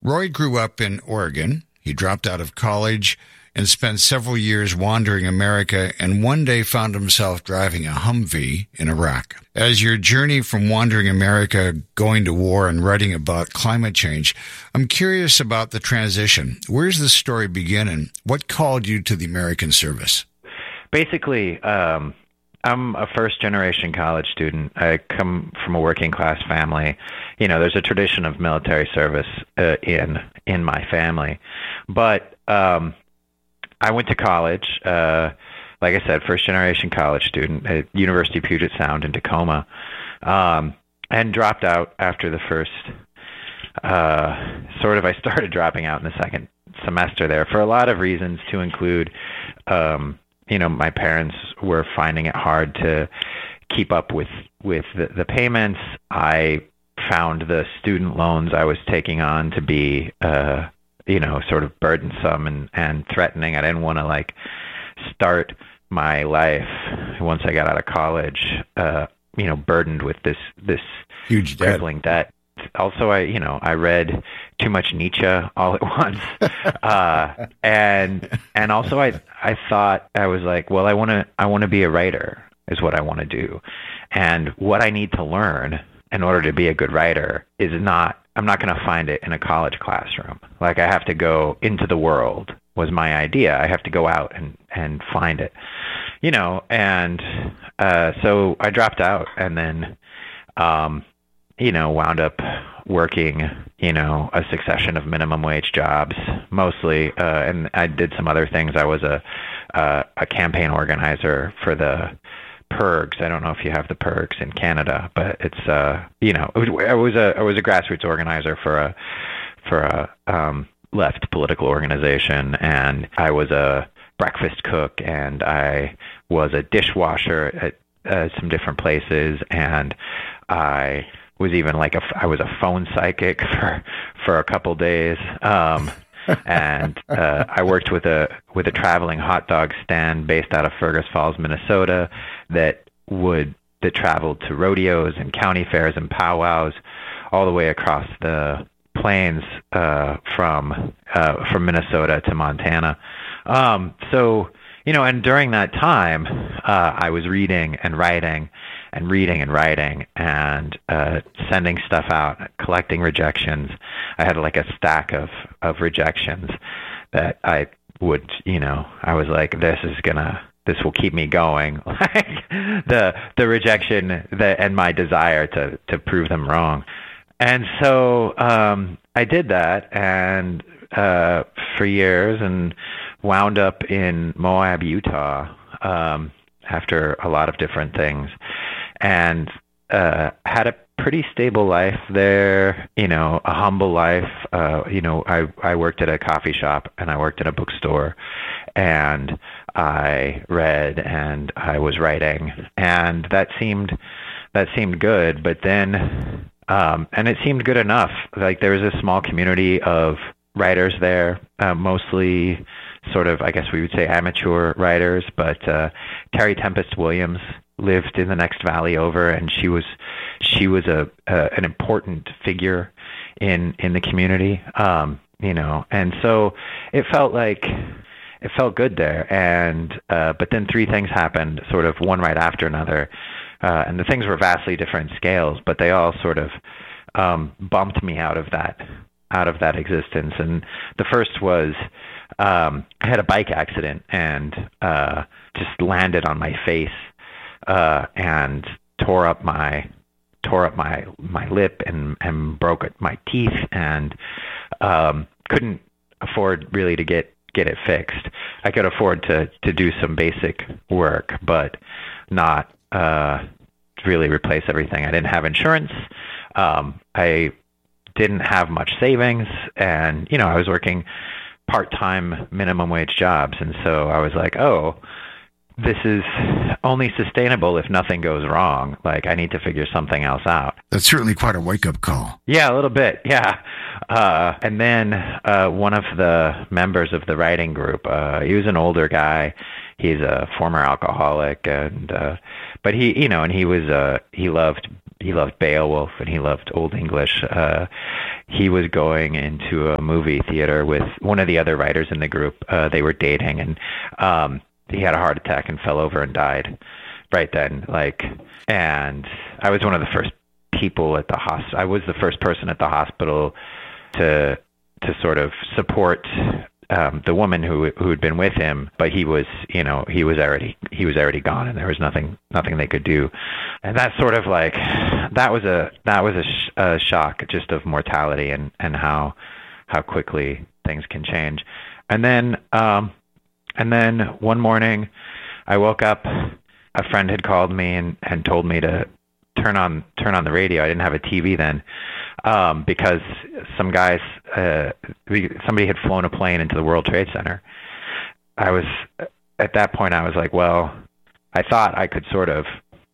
Roy grew up in Oregon. He dropped out of college and spent several years wandering America, and one day found himself driving a Humvee in Iraq. As your journey from wandering America, going to war, and writing about climate change, I'm curious about the transition. Where's the story begin, and what called you to the American service? Basically, I'm a first-generation college student. I come from a working-class family. You know, there's a tradition of military service in my family. But I went to college, like I said, first-generation college student at University of Puget Sound in Tacoma, and dropped out after the first, I started dropping out in the second semester there for a lot of reasons, to include, my parents were finding it hard to keep up with the payments. I found the student loans I was taking on to be sort of burdensome and threatening. I didn't want to start my life once I got out of college, burdened with this huge crippling debt. Also, I read too much Nietzsche all at once, and also I thought, I was like, well, I want to be a writer is what I want to do, and what I need to learn in order to be a good writer I'm not going to find it in a college classroom. I have to go into the world, was my idea. I have to go out and find it, and so I dropped out, and then wound up working, a succession of minimum wage jobs, mostly, and I did some other things. I was a campaign organizer for the PIRGs. I don't know if you have the PIRGs in Canada, but it's I was a grassroots organizer for a left political organization, and I was a breakfast cook, and I was a dishwasher at some different places, and I was even I was a phone psychic for a couple days. And I worked with a traveling hot dog stand based out of Fergus Falls, Minnesota, that traveled to rodeos and county fairs and powwows all the way across the plains from Minnesota to Montana. And during that time, I was reading and writing and sending stuff out, collecting rejections. I had a stack of rejections that I would, I was like, this will keep me going. The rejection and my desire to prove them wrong. And so I did that and for years, and wound up in Moab, Utah, after a lot of different things, and had a pretty stable life there, a humble life. I worked at a coffee shop, and I worked at a bookstore, and I read, and I was writing, and that seemed good. But then, and it seemed good enough. There was a small community of writers there, mostly sort of, I guess we would say, amateur writers, but Terry Tempest Williams lived in the next valley over, and she was an important figure in the community, and so it felt good there. And but then three things happened, sort of one right after another, and the things were vastly different scales, but they all sort of bumped me out of that existence. And the first was I had a bike accident and just landed on my face and tore up my lip and broke my teeth, and couldn't afford really to get it fixed. I could afford to do some basic work, but not really replace everything. I didn't have insurance. I didn't have much savings, and I was working part-time minimum wage jobs, and so I was like, oh, this is only sustainable if nothing goes wrong. I need to figure something else out. That's certainly quite a wake-up call. Yeah, a little bit, yeah. And then one of the members of the writing group, he was an older guy. He's a former alcoholic, and but he, and he loved loved Beowulf, and he loved Old English. He was going into a movie theater with one of the other writers in the group. They were dating, and he had a heart attack and fell over and died right then. And I was one of the first people at the hospital. I was the first person at the hospital to sort of support the woman who had been with him, but he was already gone, and there was nothing they could do. And that sort of that was a shock just of mortality and how quickly things can change. And then one morning I woke up. A friend had called me and told me to turn on the radio. I didn't have a TV then, because somebody had flown a plane into the World Trade Center. At that point I was like, well, I thought I could sort of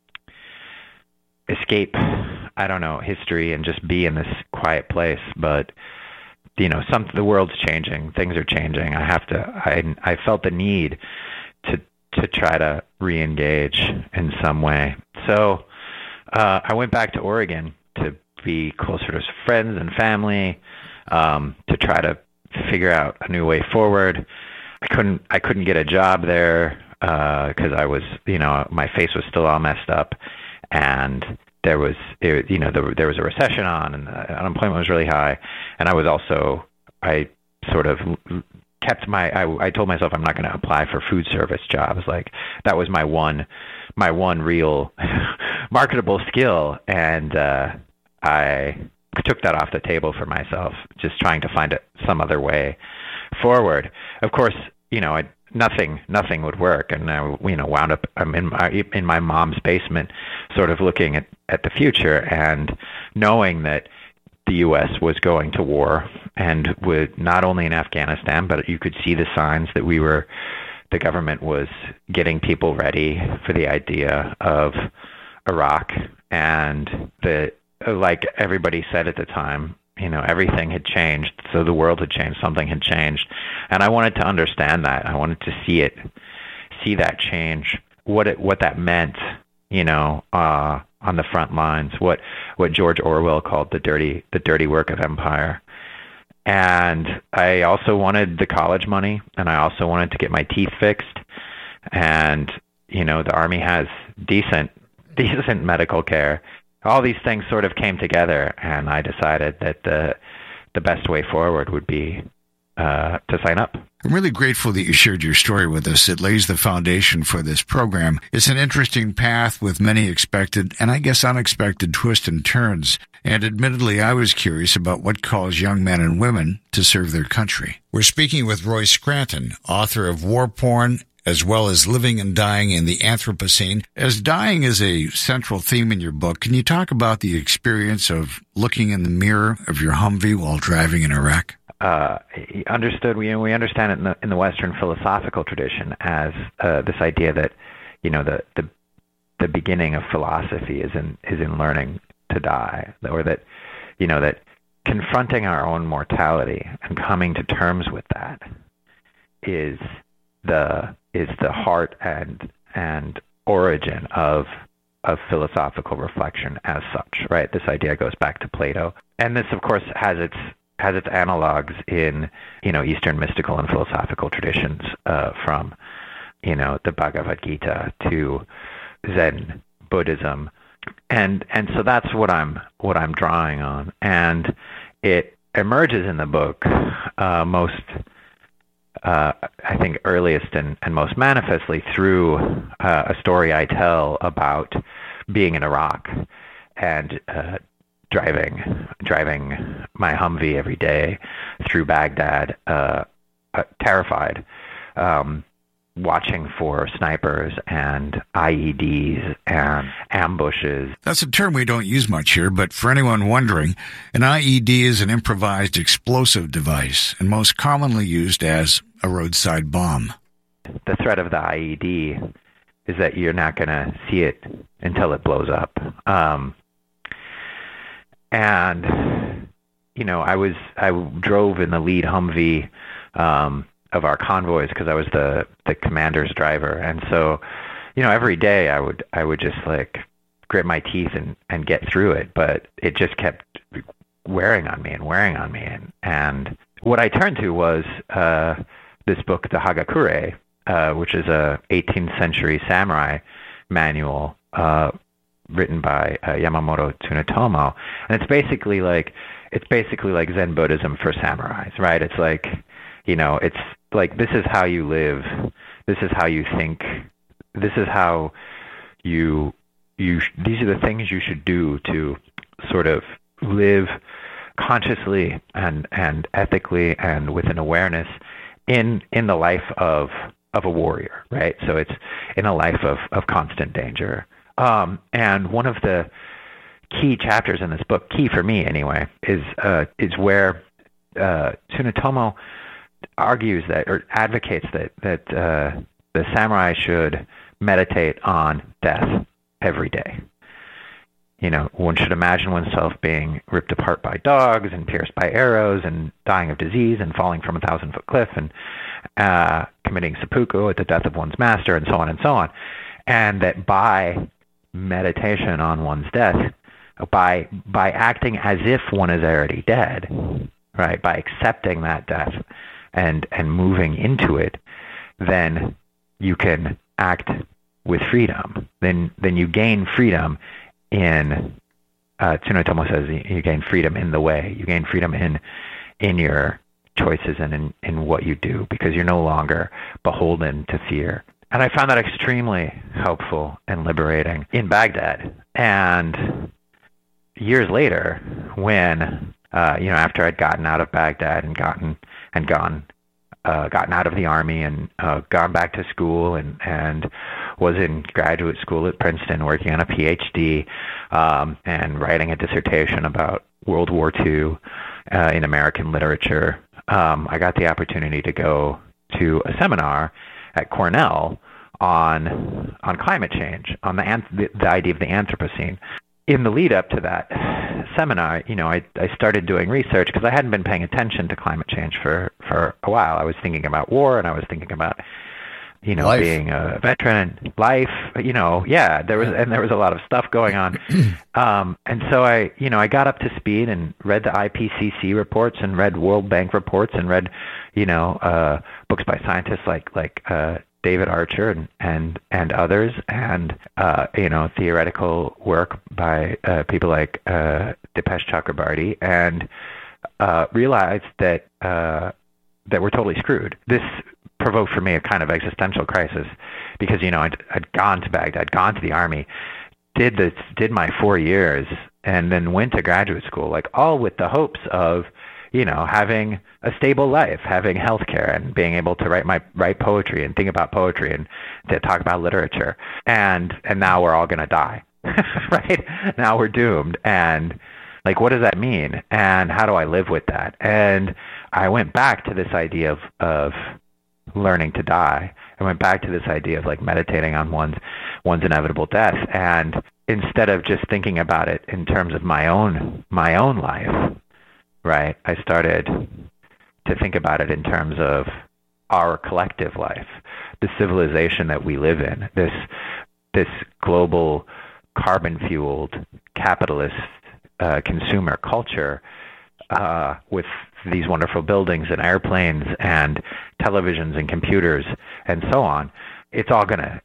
escape, I don't know, history and just be in this quiet place. But the world's changing, things are changing. I felt the need to try to re-engage in some way. So I went back to Oregon to be closer to friends and family, to try to figure out a new way forward. I couldn't get a job there because I was, my face was still all messed up, and there was a recession on, and the unemployment was really high. And I sort of kept I told myself I'm not going to apply for food service jobs. That was my one real marketable skill, and I took that off the table for myself, just trying to find some other way forward. Of course, nothing would work, and I wound up in my mom's basement, sort of looking at the future and knowing that the U.S. was going to war, and would not only in Afghanistan, but you could see the signs that the government was getting people ready for the idea of Iraq, and like everybody said at the time, everything had changed. So the world had changed, something had changed, and I wanted to understand that. I wanted to see that change, what that meant, on the front lines, what George Orwell called the dirty work of empire. And I also wanted the college money, and I also wanted to get my teeth fixed. And the Army has decent medical care. All these things sort of came together, and I decided that the best way forward would be to sign up. I'm really grateful that you shared your story with us. It lays the foundation for this program. It's an interesting path with many expected and I guess unexpected twists and turns. And admittedly, I was curious about what calls young men and women to serve their country. We're speaking with Roy Scranton, author of War Porn, as well as Living and Dying in the Anthropocene. As dying is a central theme in your book, can you talk about the experience of looking in the mirror of your Humvee while driving in Iraq? Understood. We understand it in the Western philosophical tradition as this idea that the beginning of philosophy is in learning to die, or that that confronting our own mortality and coming to terms with that is the heart and origin of philosophical reflection as such. Right. This idea goes back to Plato, and this, of course, has its analogs in Eastern mystical and philosophical traditions, from the Bhagavad Gita to Zen Buddhism, and so that's what I'm drawing on, and it emerges in the book most I think earliest and most manifestly through a story I tell about being in Iraq and driving my Humvee every day through Baghdad, terrified, watching for snipers and IEDs and ambushes. That's a term we don't use much here, but for anyone wondering, an IED is an improvised explosive device and most commonly used as a roadside bomb. The threat of the IED is that you're not going to see it until it blows up. And I drove in the lead Humvee of our convoys because I was the commander's driver, and so every day I would just grit my teeth and get through it, but it just kept wearing on me. And what I turned to was this book, the Hagakure, which is a 18th century samurai manual written by Yamamoto Tsunetomo, and it's basically like Zen Buddhism for samurais, right? It's like, it's like, this is how you live, this is how you think, this is how these are the things you should do to sort of live consciously and ethically and with an awareness in the life of a warrior, right? So it's in a life of constant danger. And one of the key chapters in this book, key for me anyway, is where Tsunetomo argues that, or advocates that the samurai should meditate on death every day. One should imagine oneself being ripped apart by dogs and pierced by arrows and dying of disease and falling from a 1,000-foot cliff and committing seppuku at the death of one's master, and so on and so on. And that by meditation on one's death, by acting as if one is already dead, right? By accepting that death and moving into it, then you can act with freedom. Then you gain freedom in, Tsunetomo says, you gain freedom in the way. You gain freedom in your choices and in what you do, because you're no longer beholden to fear. And I found that extremely helpful and liberating in Baghdad. And years later, when after I'd gotten out of Baghdad and gotten out of the army and gone back to school and was in graduate school at Princeton working on a PhD and writing a dissertation about World War II in American literature, I got the opportunity to go to a seminar at Cornell on climate change, on the idea of the Anthropocene. In the lead up to that seminar, I started doing research because I hadn't been paying attention to climate change for a while. I was thinking about war, and I was thinking about, life. Being a veteran, life, there was a lot of stuff going on. And so I got up to speed and read the IPCC reports and read World Bank reports and read, books by scientists like David Archer and others, and theoretical work by people like Dipesh Chakrabarty, and realized that we're totally screwed. This provoked for me a kind of existential crisis, because I'd gone to Baghdad, gone to the army, did my 4 years, and then went to graduate school, like all with the hopes of having a stable life, having healthcare, and being able to write poetry and think about poetry and to talk about literature. And now we're all going to die, right? Now we're doomed. And like, what does that mean? And how do I live with that? And I went back to this idea of learning to die. I went back to this idea of like meditating on one's inevitable death. And instead of just thinking about it in terms of my own life, right, I started to think about it in terms of our collective life, the civilization that we live in, this global carbon-fueled capitalist consumer culture with these wonderful buildings and airplanes and televisions and computers and so on. It's all gonna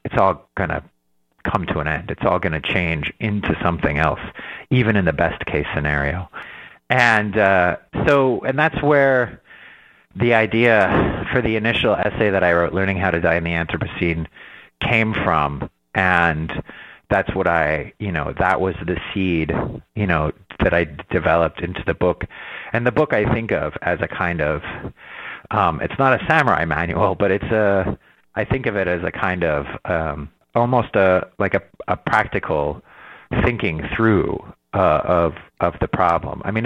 come to an end. It's all gonna change into something else, even in the best case scenario. And that's where the idea for the initial essay that I wrote, Learning How to Die in the Anthropocene, came from. And that's what that was the seed, that I developed into the book. And the book I think of as a kind of, it's not a samurai manual, but I think of it as a kind of, almost a practical thinking through of the problem. I mean,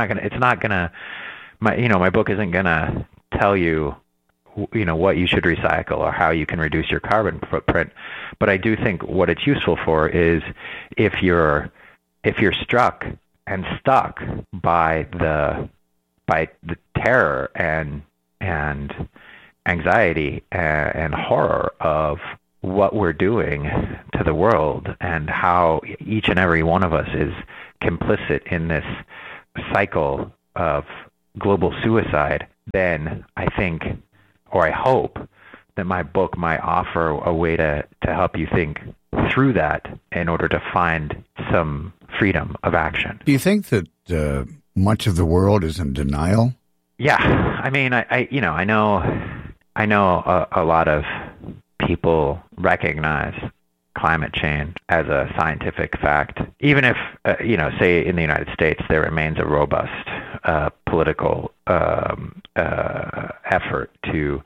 my book isn't gonna tell you, what you should recycle or how you can reduce your carbon footprint. But I do think what it's useful for is if you're struck and stuck by the terror and anxiety and horror of what we're doing to to the world and how each and every one of us is complicit in this cycle of global suicide, then I think, or I hope, that my book might offer a way to help you think through that in order to find some freedom of action. Do you think that much of the world is in denial? Yeah, I mean, I know a lot of people recognize climate change as a scientific fact, even if, say in the United States, there remains a robust political effort to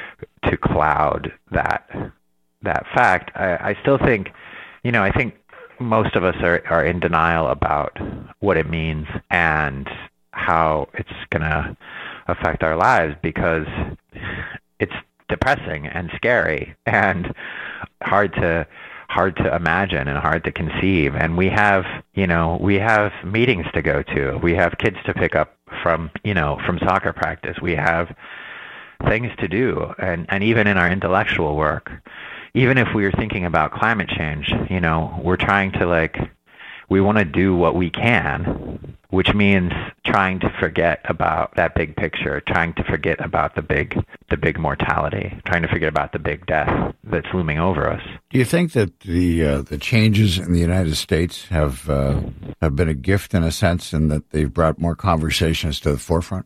cloud that fact. I still think, I think most of us are in denial about what it means and how it's going to affect our lives, because it's depressing and scary and hard to imagine and hard to conceive. And we have meetings to go to. We have kids to pick up from soccer practice. We have things to do. And even in our intellectual work, even if we are thinking about climate change, we're trying to we want to do what we can, which means trying to forget about that big picture, trying to forget about the big mortality, trying to forget about the big death that's looming over us. Do you think that the changes in the United States have been a gift in a sense, and that they've brought more conversations to the forefront?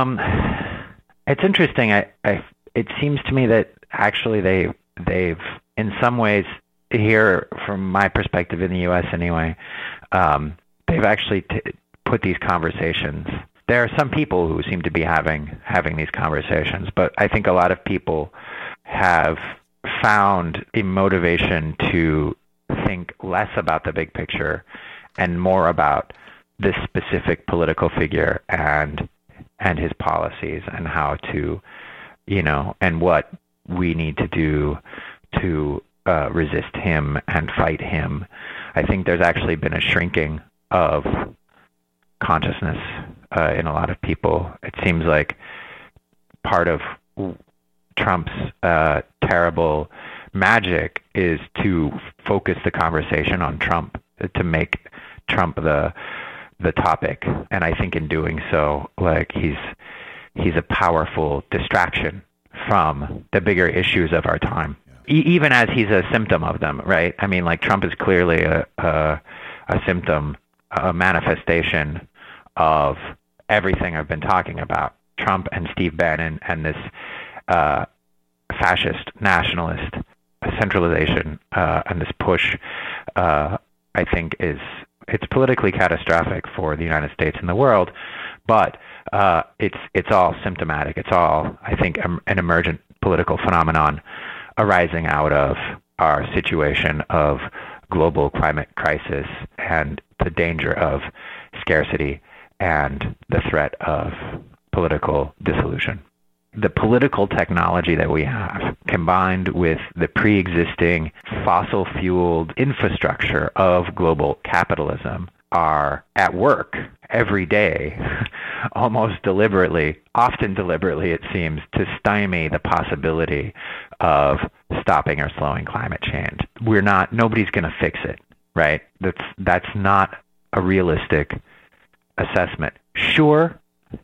It's interesting. It seems to me that actually they've in some ways, here from my perspective in the U.S. anyway, they've actually put these conversations. There are some people who seem to be having these conversations, but I think a lot of people have found a motivation to think less about the big picture and more about this specific political figure and his policies and how to, and what we need to do to resist him and fight him. I think there's actually been a shrinking of consciousness in a lot of people. It seems like part of Trump's terrible magic is to focus the conversation on Trump, to make Trump the topic. And I think in doing so, he's a powerful distraction from the bigger issues of our time. Even as he's a symptom of them, right? I mean, Trump is clearly a symptom, a manifestation of everything I've been talking about. Trump and Steve Bannon and this fascist, nationalist centralization and this push, I think it's politically catastrophic for the United States and the world, but it's all symptomatic. It's all, I think, an emergent political phenomenon arising out of our situation of global climate crisis and the danger of scarcity and the threat of political dissolution. The political technology that we have, combined with the pre-existing fossil-fueled infrastructure of global capitalism, are at work every day, almost deliberately, often deliberately it seems, to stymie the possibility of stopping or slowing climate change. Nobody's going to fix it, right? That's not a realistic assessment. Sure,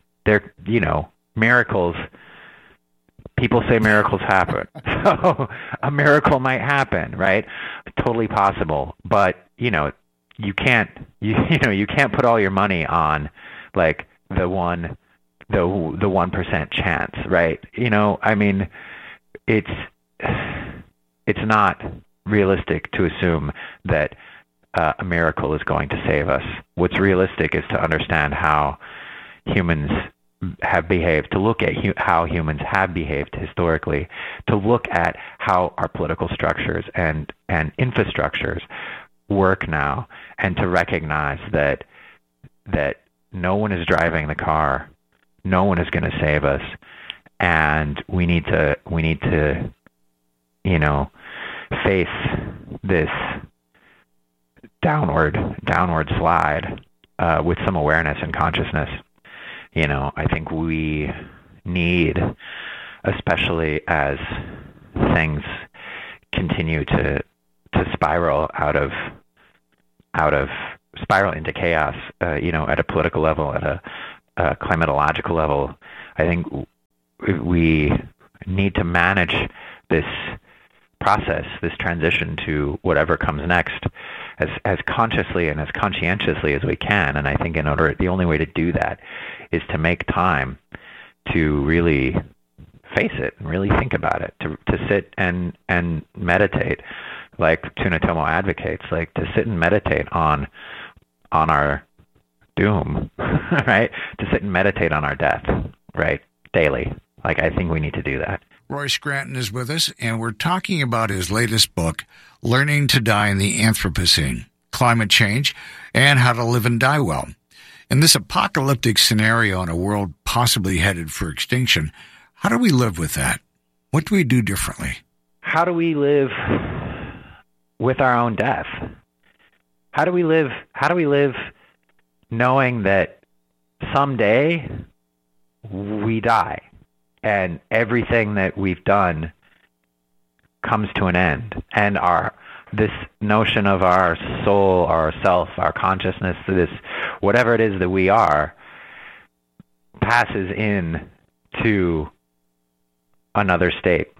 miracles, people say miracles happen. So a miracle might happen, right? Totally possible. But, you can't put all your money on the 1% chance, right? I mean, it's not realistic to assume that a miracle is going to save us. What's realistic is to understand how humans have behaved, to look at how humans have behaved historically, to look at how our political structures and infrastructures work now, and to recognize that no one is driving the car, no one is going to save us, and we need to face this downward slide with some awareness and consciousness. I think we need, especially as things continue to to spiral spiral into chaos, at a political level, at a climatological level. I think we need to manage this process, this transition to whatever comes next, as consciously and as conscientiously as we can. And I think the only way to do that is to make time to really face it and really think about it, to sit and meditate, like Tunatomo advocates, like to sit and meditate on our doom, right? To sit and meditate on our death, right? Daily. Like, I think we need to do that. Roy Scranton is with us, and we're talking about his latest book, Learning to Die in the Anthropocene, Climate Change, and How to Live and Die Well. In this apocalyptic scenario in a world possibly headed for extinction, how do we live with that? What do we do differently? How do we live with our own death? How do we live knowing that someday we die and everything that we've done comes to an end, and this notion of our soul, our self, our consciousness, this whatever it is that we are, passes in to another state?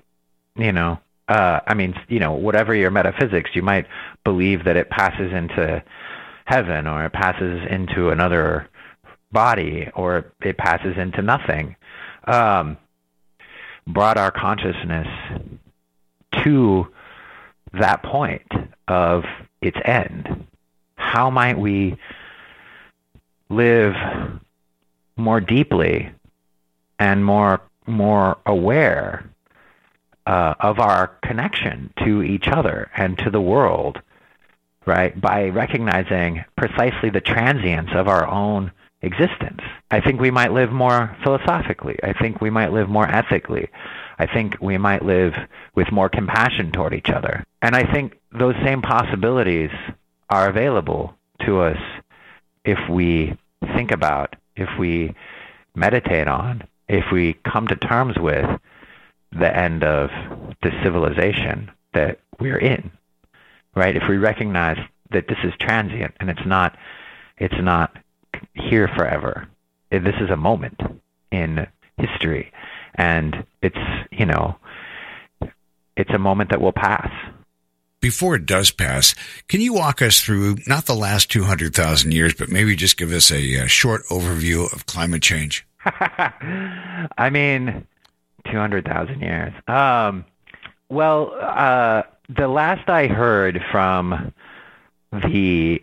Whatever your metaphysics, you might believe that it passes into heaven, or it passes into another body, or it passes into nothing. Brought our consciousness to that point of its end. How might we live more deeply and more aware of our connection to each other and to the world, right? By recognizing precisely the transience of our own existence. I think we might live more philosophically. I think we might live more ethically. I think we might live with more compassion toward each other. And I think those same possibilities are available to us if we think about, if we meditate on, if we come to terms with the end of the civilization that we're in, right? If we recognize that this is transient and it's not here forever. This is a moment in history, and it's a moment that will pass. Before it does pass, can you walk us through not the last 200,000 years, but maybe just give us a short overview of climate change? 200,000 years. The last I heard from the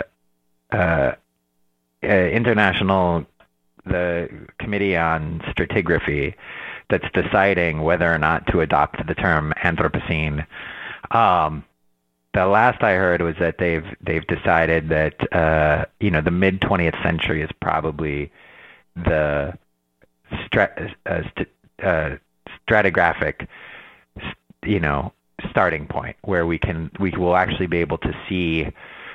the Committee on Stratigraphy that's deciding whether or not to adopt the term Anthropocene. The last I heard was that they've decided that the mid 20th century is probably the stratigraphic starting point where we will actually be able to see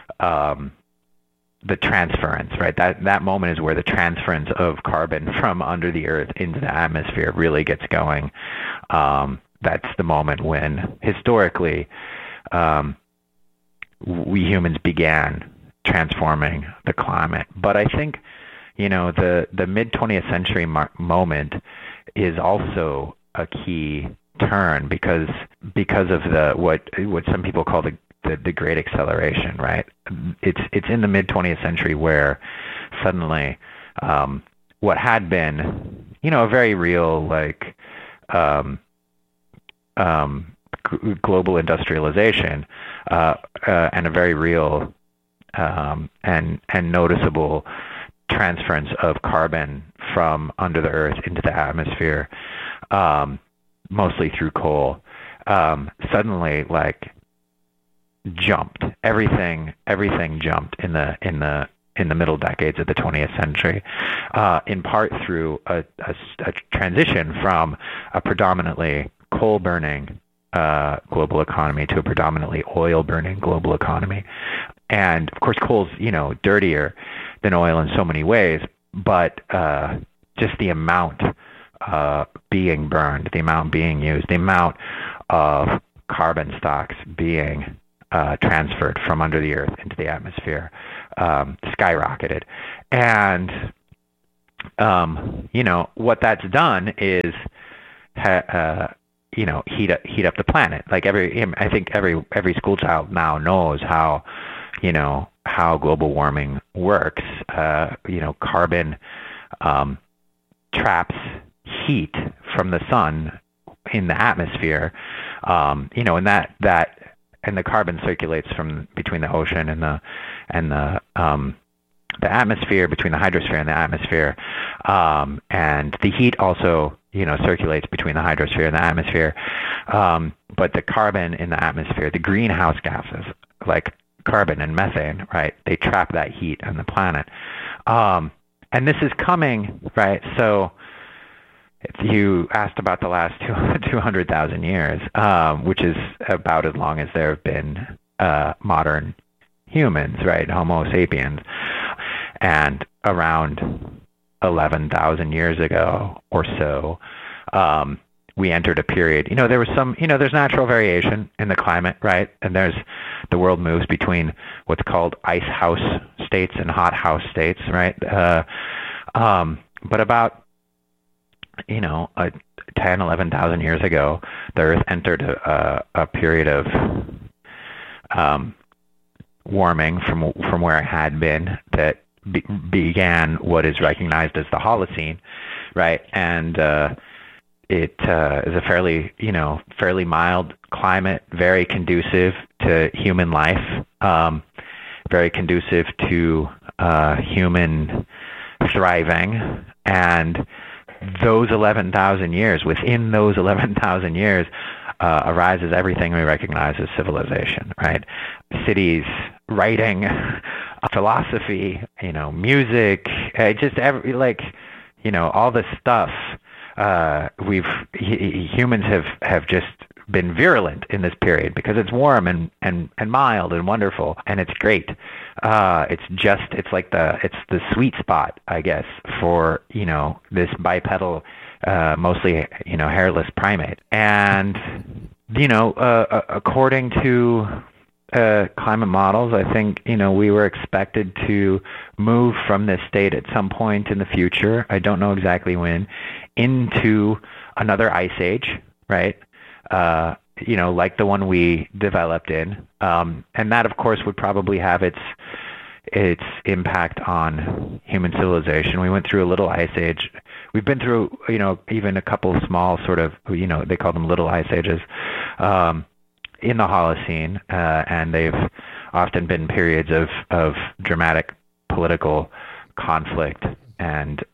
the transference, right? That moment is where the transference of carbon from under the earth into the atmosphere really gets going. That's the moment when historically we humans began transforming the climate. But I think the mid 20th century moment is also a key turn because of what some people call the Great Acceleration, right? It's in the mid 20th century where suddenly what had been a very real global industrialization and a very real and noticeable transference of carbon from under the earth into the atmosphere, mostly through coal, suddenly jumped. Everything jumped in the middle decades of the 20th century, in part through a transition from a predominantly coal-burning global economy to a predominantly oil-burning global economy. And of course, coal's dirtier than oil in so many ways, but just the amount being burned, the amount being used, the amount of carbon stocks being transferred from under the Earth into the atmosphere, skyrocketed. And, what that's done is, heat up the planet. Like I think every school child now knows how global warming works. Carbon traps heat from the sun in the atmosphere, and the carbon circulates from between the ocean and the atmosphere, between the hydrosphere and the atmosphere, and the heat also circulates between the hydrosphere and the atmosphere. But the carbon in the atmosphere, the greenhouse gases like carbon and methane, right? They trap that heat on the planet. And this is coming, right? So if you asked about the last 200,000 years, which is about as long as there have been modern humans, right? Homo sapiens. And around 11,000 years ago or so, we entered a period, there was some, there's natural variation in the climate, right? And the world moves between what's called ice house states and hot house states, right? But about, 11,000 years ago, the Earth entered a period of warming from where it had been that began what is recognized as the Holocene, right? And it is a fairly mild climate, very conducive to human life, very conducive to human thriving. And those 11,000 years, within those 11,000 years, arises everything we recognize as civilization, right? Cities, writing, philosophy, music, just all this stuff. Humans have just been virulent in this period because it's warm and mild and wonderful, and it's great. It's the sweet spot, I guess, for this bipedal, mostly hairless primate. And according to climate models, I think we were expected to move from this state at some point in the future. I don't know exactly when, into another ice age, right? Like the one we developed in, and that of course would probably have its impact on human civilization. We went through a little ice age. We've been through, even a couple of small sort of, they call them little ice ages, in the Holocene, and they've often been periods of dramatic political conflict and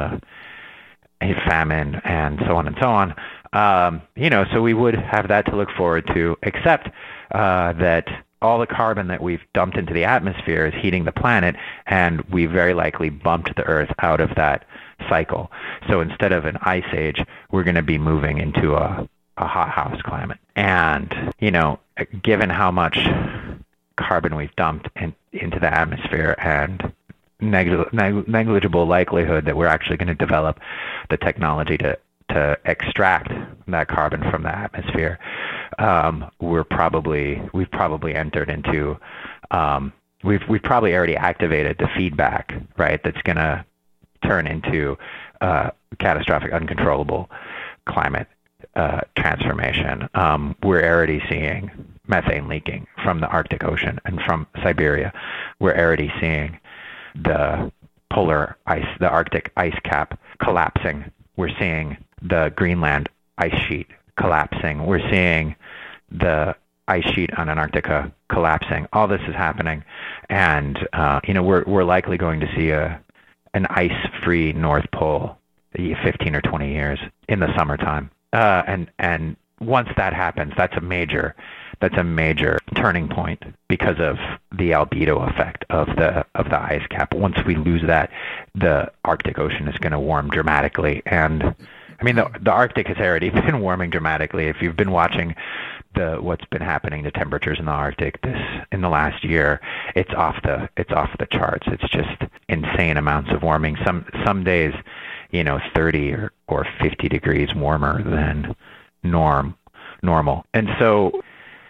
famine and so on and so on. So we would have that to look forward to, except that all the carbon that we've dumped into the atmosphere is heating the planet, and we very likely bumped the Earth out of that cycle. So instead of an ice age, we're going to be moving into a hothouse climate. And, given how much carbon we've dumped into the atmosphere and negligible likelihood that we're actually going to develop the technology to extract that carbon from the atmosphere, we've probably entered into, we've probably already activated the feedback, right? That's going to turn into catastrophic, uncontrollable climate transformation. We're already seeing methane leaking from the Arctic Ocean and from Siberia. We're already seeing the polar ice, the Arctic ice cap collapsing. We're seeing the Greenland ice sheet collapsing. We're seeing the ice sheet on Antarctica collapsing. All this is happening, and we're likely going to see an ice-free North Pole 15 or 20 years in the summertime. And once that happens, that's a major turning point because of the albedo effect of the ice cap. Once we lose that, the Arctic Ocean is going to warm dramatically. And I mean, the Arctic has already been warming dramatically. If you've been watching what's been happening to temperatures in the Arctic in the last year, it's off the charts. It's just insane amounts of warming. Some days, 30 or 50 degrees warmer than normal. And so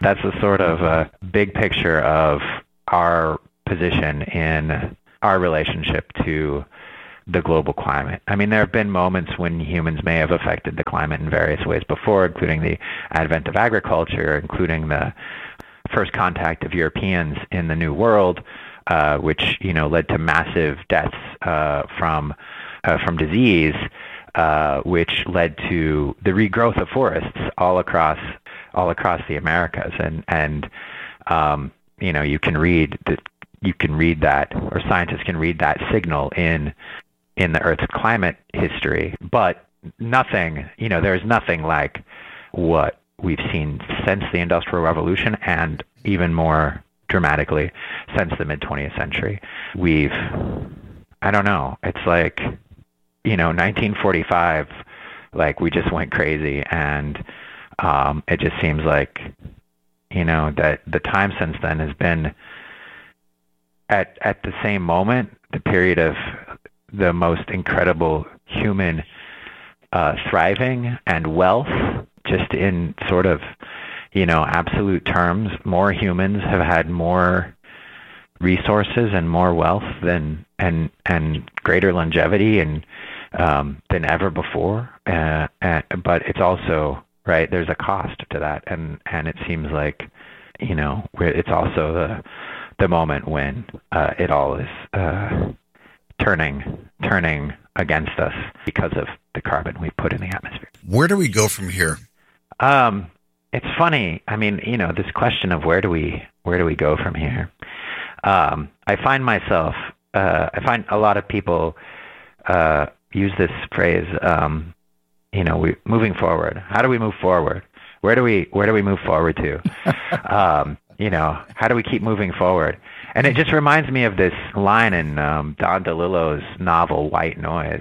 That's the sort of big picture of our position in our relationship to the global climate. I mean, there have been moments when humans may have affected the climate in various ways before, including the advent of agriculture, including the first contact of Europeans in the New World, which led to massive deaths from disease, which led to the regrowth of forests all across the Americas, and you can read that, or scientists can read that signal in the Earth's climate history, but nothing, there's nothing like what we've seen since the Industrial Revolution, and even more dramatically since the mid-20th century. I don't know, it's like, 1945, like we just went crazy, and it just seems like, that the time since then has been at the same moment, the period of the most incredible human thriving and wealth, just in sort of, absolute terms. More humans have had more resources and more wealth than and greater longevity and than ever before. But it's also, right, there's a cost to that, and it seems like, it's also the moment when it all is turning against us because of the carbon we put in the atmosphere. Where do we go from here? It's funny. I mean, this question of where do we go from here? I find a lot of people use this phrase, moving forward. How do we move forward? Where do we move forward to? How do we keep moving forward? And it just reminds me of this line in Don DeLillo's novel White Noise.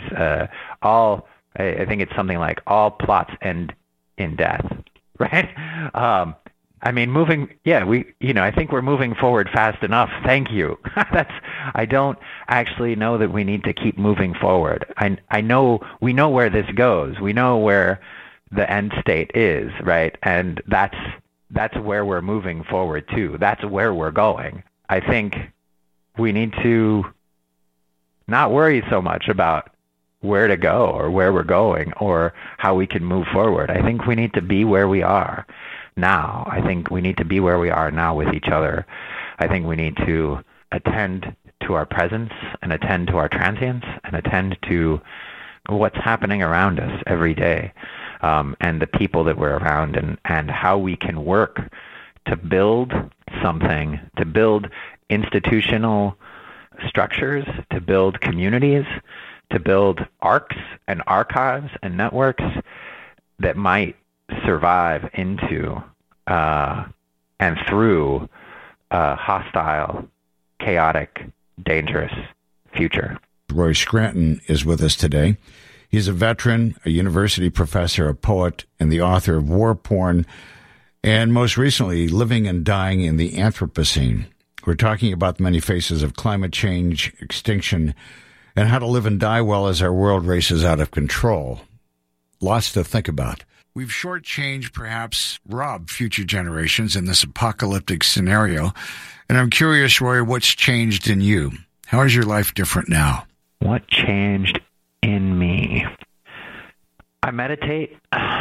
I think it's something like, all plots end in death, right? I mean, I think we're moving forward fast enough. Thank you. I don't actually know that we need to keep moving forward. We know where this goes. We know where the end state is, right? And that's where we're moving forward to. That's where we're going. I think we need to not worry so much about where to go or where we're going or how we can move forward. I think we need to be where we are now. I think we need to be where we are now with each other. I think we need to attend to our presence and attend to our transience and attend to what's happening around us every day, and the people that we're around, and how we can work to build something, to build institutional structures, to build communities, to build arcs and archives and networks that might survive into and through a hostile, chaotic, dangerous future. Roy Scranton is with us today. He's a veteran, a university professor, a poet, and the author of War Porn, and most recently, Living and Dying in the Anthropocene. We're talking about the many faces of climate change, extinction, and how to live and die well as our world races out of control. Lots to think about. We've shortchanged, perhaps robbed future generations in this apocalyptic scenario. And I'm curious, Roy, what's changed in you? How is your life different now? What changed in me? I meditate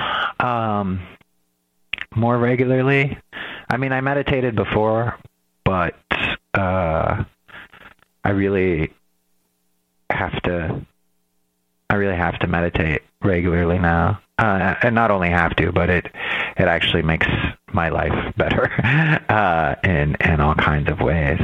more regularly. I mean, I meditated before, but I really have to meditate regularly now. And not only have to, but it actually makes my life better in all kinds of ways.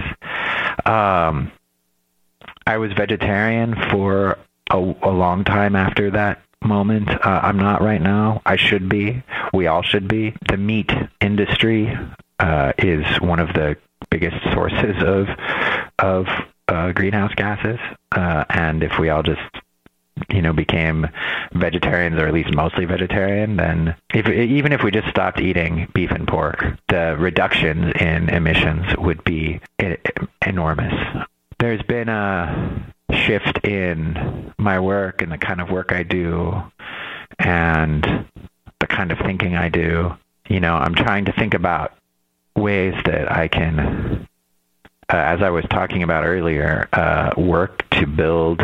I was vegetarian for a long time after that moment. I'm not right now. I should be. We all should be. The meat industry is one of the biggest sources of greenhouse gases. And if we all just became vegetarians, or at least mostly vegetarian, then even if we just stopped eating beef and pork, the reductions in emissions would be enormous. There's been a shift in my work and the kind of work I do and the kind of thinking I do. I'm trying to think about ways that I can, as I was talking about earlier, work to build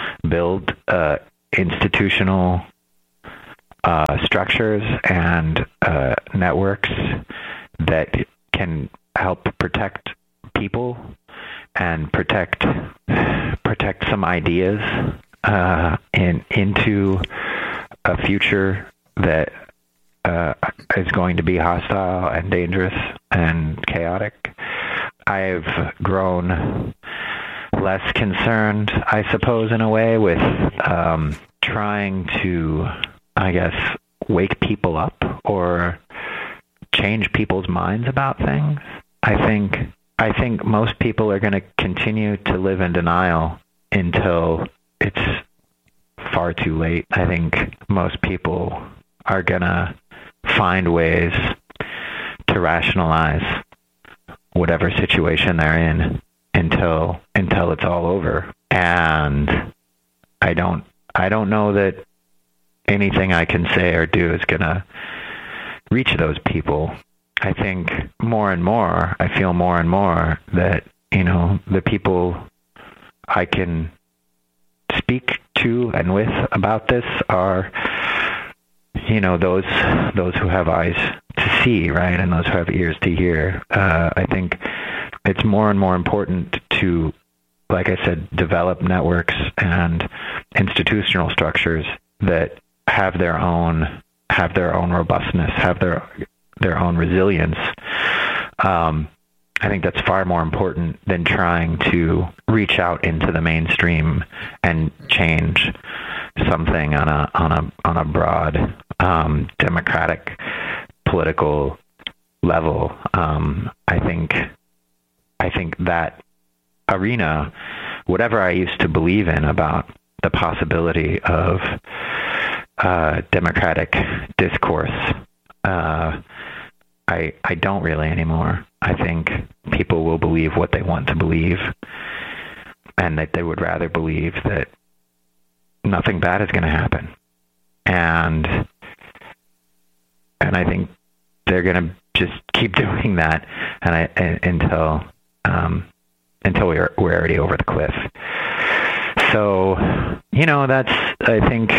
institutional structures and networks that can help protect people and protect some ideas into a future that is going to be hostile and dangerous and chaotic. I've grown less concerned, I suppose, in a way, with trying to, I guess, wake people up or change people's minds about things. I think most people are going to continue to live in denial until it's far too late. I think most people are going to find ways to rationalize whatever situation they're in until it's all over. And I don't know that anything I can say or do is going to reach those people. I think more and more, I feel more and more that, the people I can speak to and with about this are, those who have eyes to see, right? And those who have ears to hear. I think it's more and more important to, like I said, develop networks and institutional structures that have their own robustness, have their own resilience. I think that's far more important than trying to reach out into the mainstream and change something on a broad democratic political level. I think that arena, whatever I used to believe in about the possibility of democratic discourse, I don't really anymore. I think people will believe what they want to believe, and that they would rather believe that nothing bad is going to happen. And I think they're going to just keep doing that, until we're already over the cliff. So, I think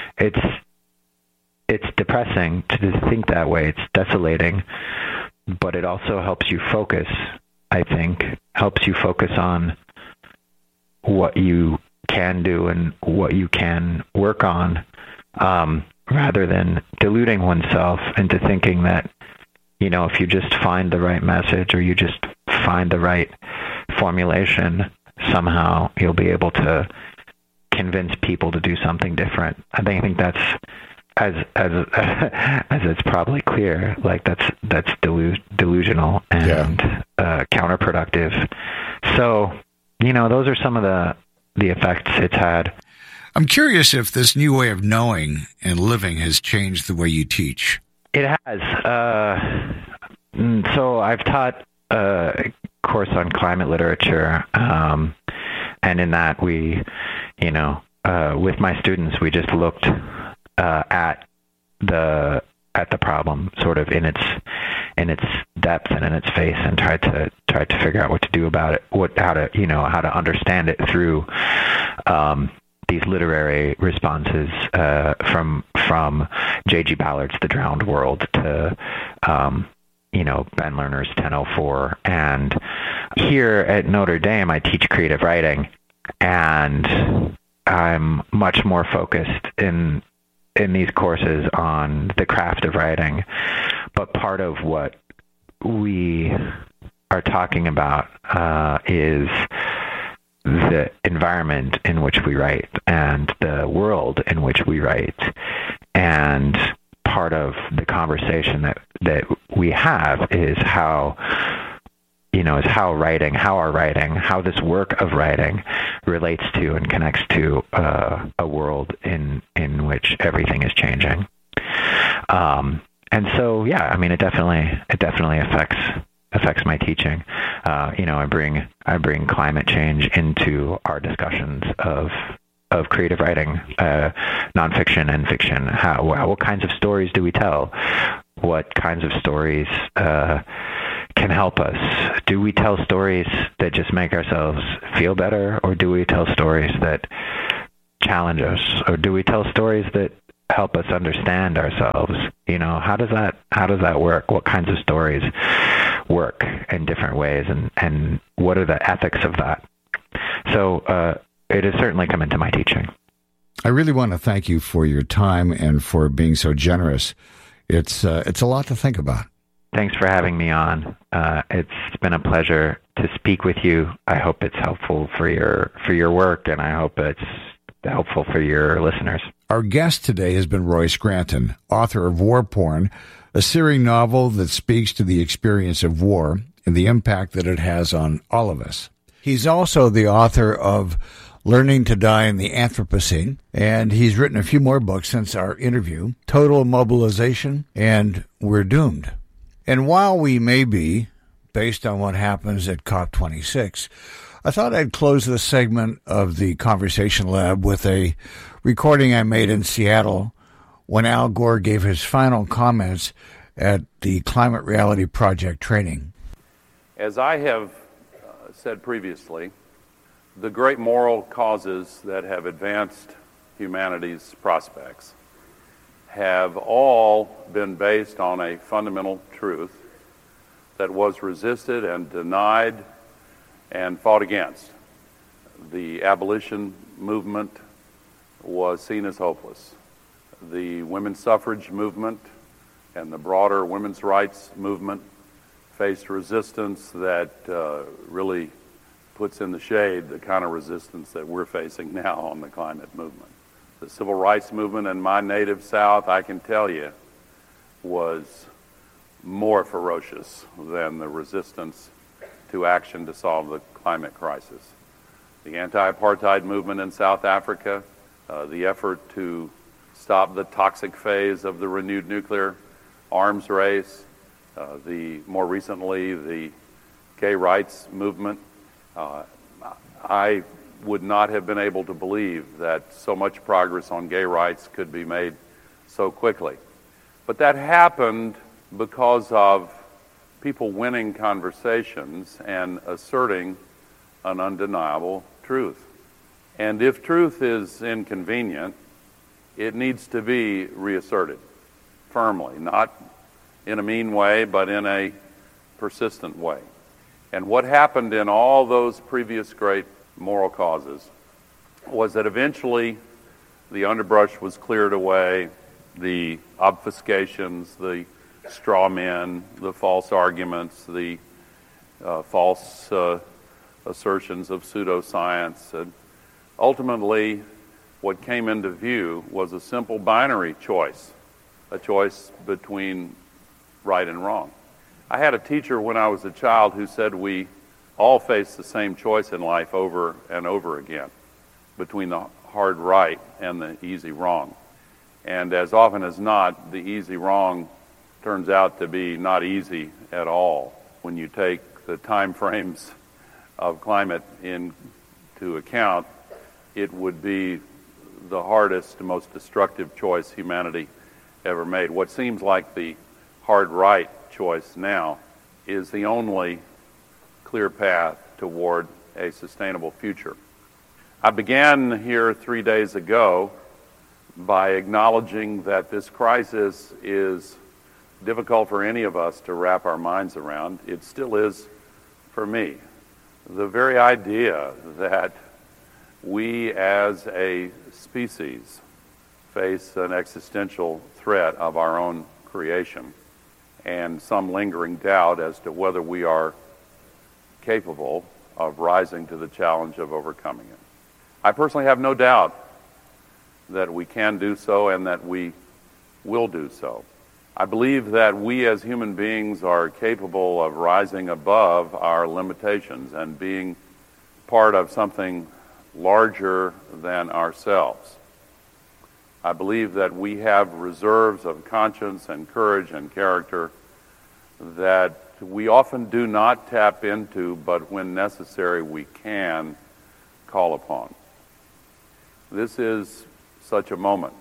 it's depressing to think that way. It's desolating, but it also helps you focus, I think, helps you focus on what you can do and what you can work on, rather than deluding oneself into thinking that, if you just find the right message or you just find the right formulation, somehow you'll be able to convince people to do something different. I think that's, as it's probably clear, like that's delusional and counterproductive. So, those are some of the effects it's had. I'm curious if this new way of knowing and living has changed the way you teach. It has. So I've taught a course on climate literature, and in that we, with my students, we just looked at the problem sort of in its depth and in its face, and tried to figure out what to do about it, how to understand it through these literary responses from J.G. Ballard's The Drowned World to Ben Lerner's 1004. And here at Notre Dame, I teach creative writing, and I'm much more focused in these courses on the craft of writing. But part of what we are talking about is the environment in which we write and the world in which we write. And part of the conversation that we have is how our writing, how this work of writing relates to and connects to a world in which everything is changing. And so, it definitely affects my teaching. I bring climate change into our discussions of creative writing, nonfiction and fiction. What kinds of stories do we tell? What kinds of stories can help us? Do we tell stories that just make ourselves feel better, or do we tell stories that challenge us, or do we tell stories that help us understand ourselves? How does that work? What kinds of stories work in different ways, and what are the ethics of that? So it has certainly come into my teaching. I really want to thank you for your time and for being so generous. It's a lot to think about. Thanks for having me on. It's been a pleasure to speak with you. I hope it's helpful for your work, and I hope it's helpful for your listeners. Our guest today has been Roy Scranton, author of War Porn, a searing novel that speaks to the experience of war and the impact that it has on all of us. He's also the author of Learning to Die in the Anthropocene, and he's written a few more books since our interview, Total Mobilization and We're Doomed. And while we may be, based on what happens at COP26, I thought I'd close this segment of the Conversation Lab with a recording I made in Seattle when Al Gore gave his final comments at the Climate Reality Project training. As I have said previously, the great moral causes that have advanced humanity's prospects have all been based on a fundamental truth that was resisted and denied and fought against. The abolition movement was seen as hopeless. The women's suffrage movement and the broader women's rights movement faced resistance that really puts in the shade the kind of resistance that we're facing now on the climate movement. The civil rights movement in my native South, I can tell you, was more ferocious than the resistance to action to solve the climate crisis. The anti-apartheid movement in South Africa, the effort to stop the toxic phase of the renewed nuclear arms race, more recently the gay rights movement. I would not have been able to believe that so much progress on gay rights could be made so quickly. But that happened because of people winning conversations and asserting an undeniable truth. And if truth is inconvenient, it needs to be reasserted firmly, not in a mean way, but in a persistent way. And what happened in all those previous great moral causes was that eventually the underbrush was cleared away, the obfuscations, the straw men, the false arguments, the false assertions of pseudoscience. And ultimately, what came into view was a simple binary choice, a choice between right and wrong. I had a teacher when I was a child who said we all face the same choice in life over and over again, between the hard right and the easy wrong. And as often as not, the easy wrong turns out to be not easy at all. When you take the time frames of climate into account, it would be the hardest, most destructive choice humanity ever made. What seems like the hard right choice now is the only clear path toward a sustainable future. I began here 3 days ago by acknowledging that this crisis is difficult for any of us to wrap our minds around. It still is for me. The very idea that we as a species face an existential threat of our own creation and some lingering doubt as to whether we are capable of rising to the challenge of overcoming it. I personally have no doubt that we can do so and that we will do so. I believe that we as human beings are capable of rising above our limitations and being part of something larger than ourselves. I believe that we have reserves of conscience and courage and character that we often do not tap into, but when necessary we can call upon. This is such a moment.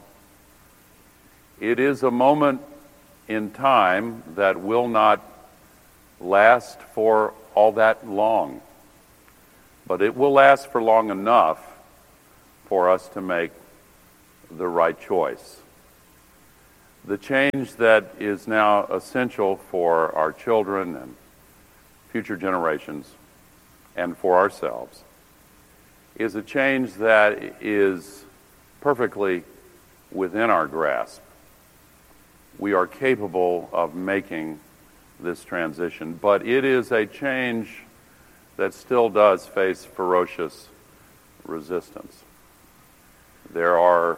It is a moment in time that will not last for all that long, but it will last for long enough for us to make the right choice. The change that is now essential for our children and future generations and for ourselves is a change that is perfectly within our grasp. We are capable of making this transition, but it is a change that still does face ferocious resistance. There are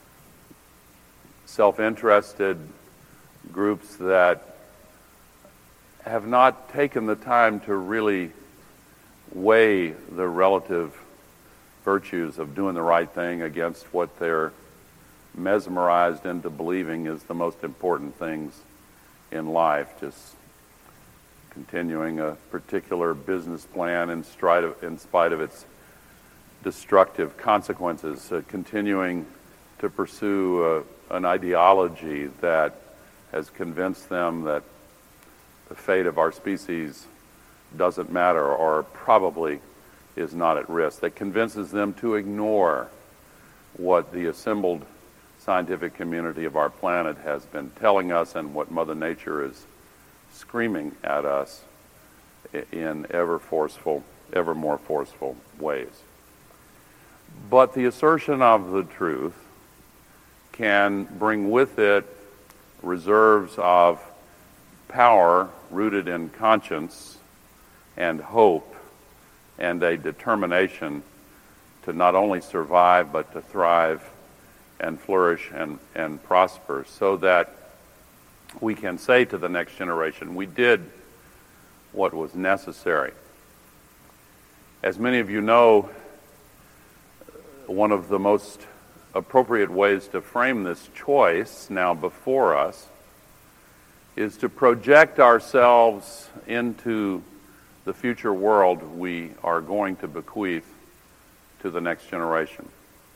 self-interested groups that have not taken the time to really weigh the relative virtues of doing the right thing against what they're mesmerized into believing is the most important things in life. Just continuing a particular business plan in spite of its destructive consequences, continuing to pursue an ideology that has convinced them that the fate of our species doesn't matter or probably is not at risk, that convinces them to ignore what the assembled scientific community of our planet has been telling us and what Mother Nature is screaming at us in ever more forceful ways. But the assertion of the truth can bring with it reserves of power rooted in conscience and hope and a determination to not only survive but to thrive and flourish and prosper, so that we can say to the next generation, we did what was necessary. As many of you know, one of the most appropriate ways to frame this choice now before us is to project ourselves into the future world we are going to bequeath to the next generation.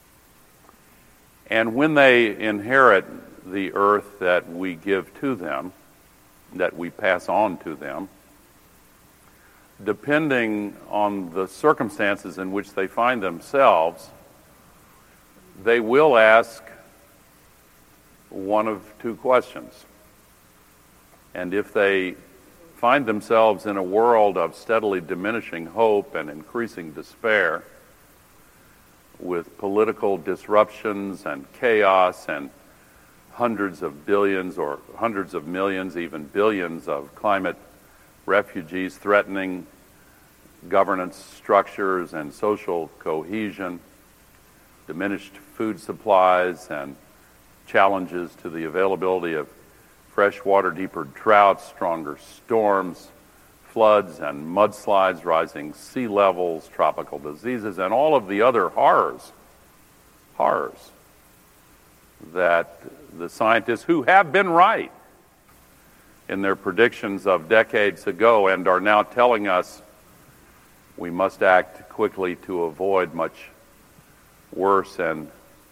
And when they inherit the earth that we give to them, that we pass on to them, depending on the circumstances in which they find themselves, they will ask one of two questions. And if they find themselves in a world of steadily diminishing hope and increasing despair, with political disruptions and chaos and hundreds of billions or hundreds of millions, even billions of climate refugees threatening governance structures and social cohesion, diminished food supplies and challenges to the availability of fresh water, deeper droughts, stronger storms, floods and mudslides, rising sea levels, tropical diseases, and all of the other horrors that the scientists who have been right in their predictions of decades ago and are now telling us we must act quickly to avoid much worse and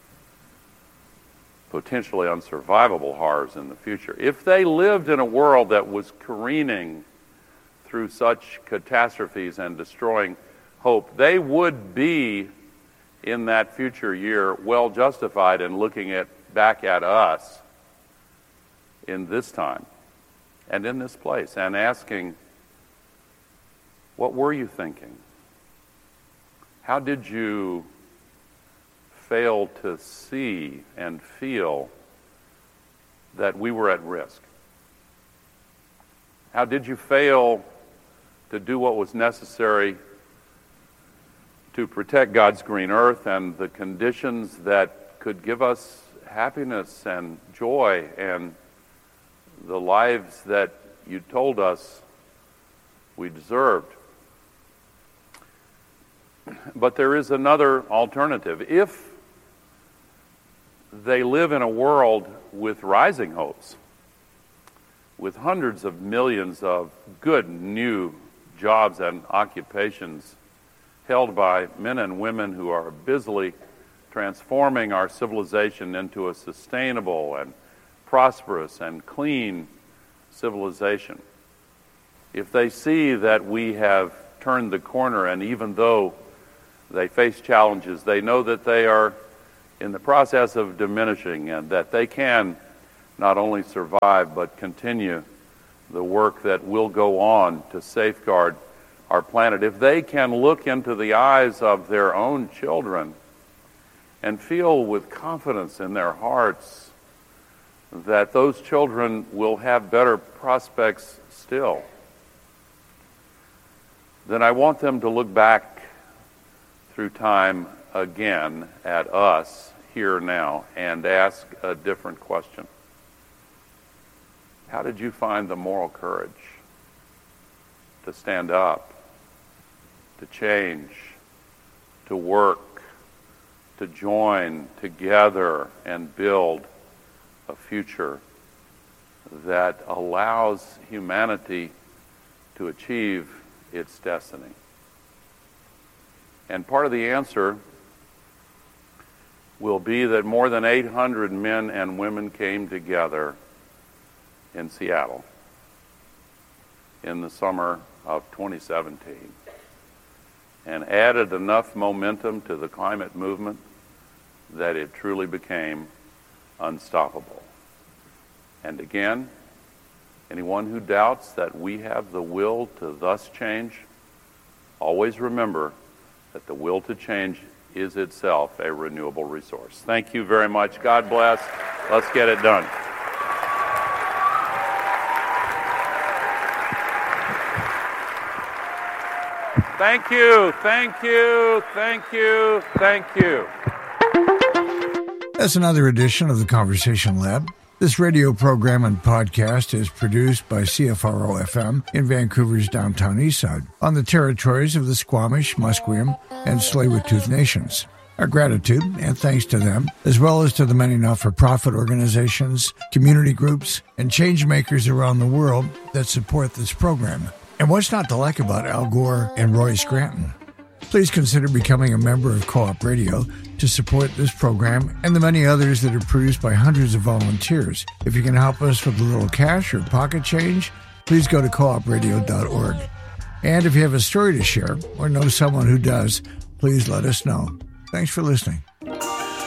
potentially unsurvivable horrors in the future. If they lived in a world that was careening through such catastrophes and destroying hope, they would be in that future year well justified in looking back at us in this time and in this place and asking, what were you thinking? How did you fail to see and feel that we were at risk? How did you fail to do what was necessary to protect God's green earth and the conditions that could give us happiness and joy and the lives that you told us we deserved? But there is another alternative. If they live in a world with rising hopes, with hundreds of millions of good new jobs and occupations held by men and women who are busily transforming our civilization into a sustainable and prosperous and clean civilization. if they see that we have turned the corner, and even though they face challenges, they know that they are in the process of diminishing and that they can not only survive but continue the work that will go on to safeguard our planet. If they can look into the eyes of their own children and feel with confidence in their hearts that those children will have better prospects still, then I want them to look back through time again at us here now and ask a different question. How did you find the moral courage to stand up, to change, to work, to join together and build a future that allows humanity to achieve its destiny? And part of the answer will be that more than 800 men and women came together in Seattle in the summer of 2017 and added enough momentum to the climate movement that it truly became unstoppable. And again, anyone who doubts that we have the will to thus change, always remember that the will to change is itself a renewable resource. Thank you very much. God bless. Let's get it done. Thank you, thank you, thank you, thank you. That's another edition of the Conversation Lab. This radio program and podcast is produced by CFRO-FM in Vancouver's downtown eastside on the territories of the Squamish, Musqueam, and Tsleil-Waututh nations. Our gratitude and thanks to them, as well as to the many not-for-profit organizations, community groups, and change makers around the world that support this program. And what's not to like about Al Gore and Roy Scranton? Please consider becoming a member of Co-op Radio to support this program and the many others that are produced by hundreds of volunteers. If you can help us with a little cash or pocket change, please go to coopradio.org. And if you have a story to share or know someone who does, please let us know. Thanks for listening.